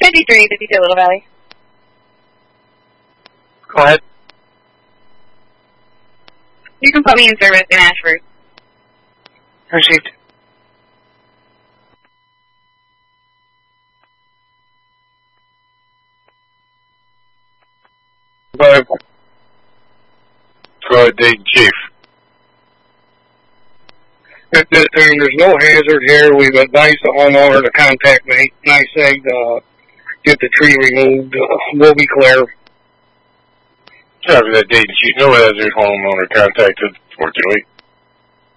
53, Little Valley. Go ahead. You can put me in service in Ashford. Received. Go ahead, Dayton Chief. There's no hazard here. We've advised the homeowner to contact NYSEG to get the tree removed. We'll be clear. Copy that, Dayton Chief. No hazard. Homeowner contacted, fortunately.